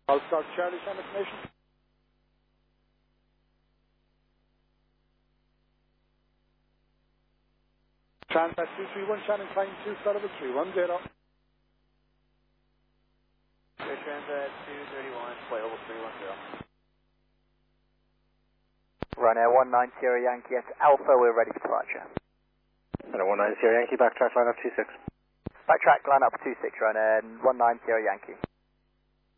I'll start Charlie Shannon information. Transat 231, Shannon climb 2 Sullivan 310. Air Transat 231, flight level 310. Ryanair 19 Sierra Yankee at Alpha, we're ready for departure. Ryanair 19 Sierra Yankee, backtrack line up 26. Backtrack line up 26, Ryanair 19 Sierra Yankee.